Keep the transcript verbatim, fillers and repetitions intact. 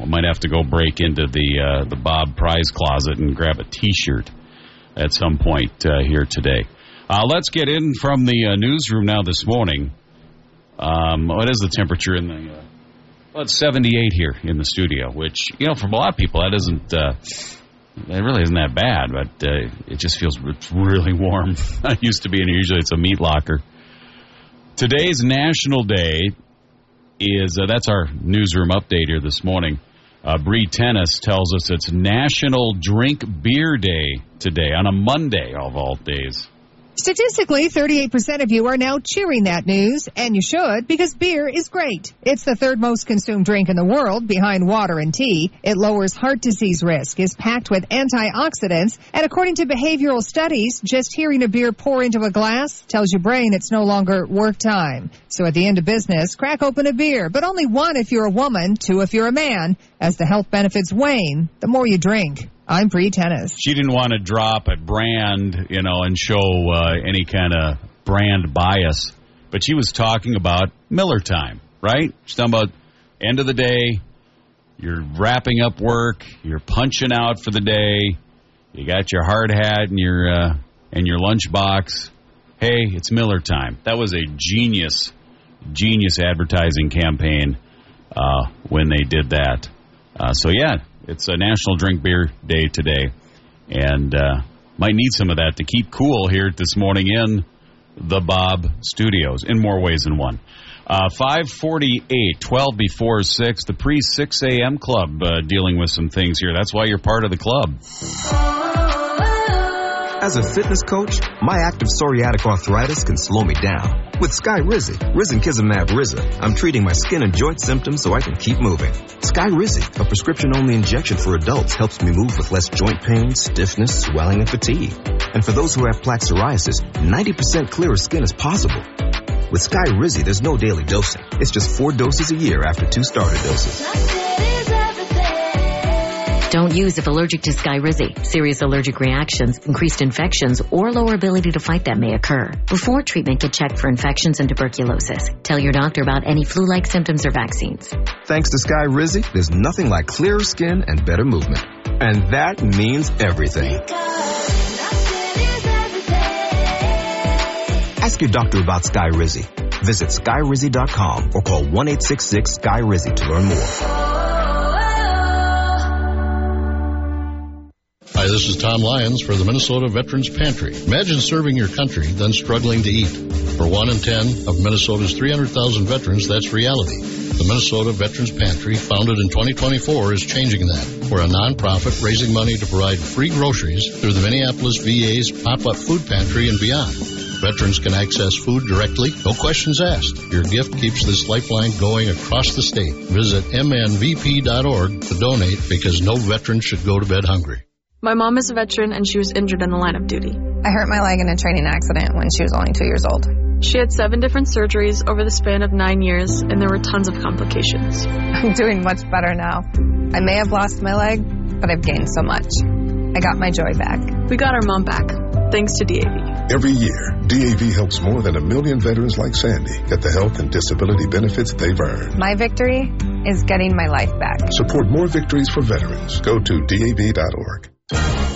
might have to go break into the uh, the Bob Prize closet and grab a T-shirt at some point uh, here today. Uh, let's get in from the uh, newsroom now this morning. Um, what is the temperature in the... Uh, well, it's seventy-eight here in the studio, which, you know, for a lot of people, that isn't... Uh, it really isn't that bad, but uh, it just feels really warm. I used to be in here. Usually it's a meat locker. Today's National Day is... Uh, that's our newsroom update here this morning. Uh, Bree Tennis tells us it's National Drink Beer Day today, on a Monday of all days. Statistically, thirty-eight percent of you are now cheering that news, and you should, because beer is great. It's the third most consumed drink in the world, behind water and tea. It lowers heart disease risk, is packed with antioxidants, and according to behavioral studies, just hearing a beer pour into a glass tells your brain it's no longer work time. So at the end of business, crack open a beer, but only one if you're a woman, two if you're a man. As the health benefits wane, the more you drink. I'm Bree Tennis. She didn't want to drop a brand, you know, and show uh, any kind of brand bias. But she was talking about Miller Time, right? She's talking about end of the day, you're wrapping up work, you're punching out for the day, you got your hard hat and your, uh, and your lunchbox. Hey, it's Miller Time. That was a genius, genius advertising campaign uh, when they did that. Uh, so, yeah. It's a National Drink Beer Day today, and uh, might need some of that to keep cool here this morning in the Bob Studios, in more ways than one. Uh, five forty-eight, twelve before six, the pre-six a.m. club uh, dealing with some things here. That's why you're part of the club. As a fitness coach, my active psoriatic arthritis can slow me down. With Skyrizi, Risankizumab Riza, I'm treating my skin and joint symptoms so I can keep moving. Skyrizi, a prescription-only injection for adults, helps me move with less joint pain, stiffness, swelling, and fatigue. And for those who have plaque psoriasis, ninety percent clearer skin is possible. With Skyrizi, there's no daily dosing. It's just four doses a year after two starter doses. Don't use if allergic to Skyrizi. Serious allergic reactions, increased infections, or lower ability to fight them may occur. Before treatment, get checked for infections and tuberculosis. Tell your doctor about any flu-like symptoms or vaccines. Thanks to Skyrizi, there's nothing like clearer skin and better movement. And that means everything. Ask your doctor about Skyrizi. Visit Skyrizi dot com or call one eight six six Sky Rizi to learn more. Hi, this is Tom Lyons for the Minnesota Veterans Pantry. Imagine serving your country, then struggling to eat. For one in ten of Minnesota's three hundred thousand veterans, that's reality. The Minnesota Veterans Pantry, founded in twenty twenty-four, is changing that. We're a nonprofit raising money to provide free groceries through the Minneapolis V A's pop-up food pantry and beyond. Veterans can access food directly, no questions asked. Your gift keeps this lifeline going across the state. Visit m n v p dot org to donate, because no veteran should go to bed hungry. My mom is a veteran, and she was injured in the line of duty. I hurt my leg in a training accident when she was only two years old. She had seven different surgeries over the span of nine years, and there were tons of complications. I'm doing much better now. I may have lost my leg, but I've gained so much. I got my joy back. We got our mom back, thanks to D A V. Every year, D A V helps more than a million veterans like Sandy get the health and disability benefits they've earned. My victory is getting my life back. Support more victories for veterans. Go to D A V dot org.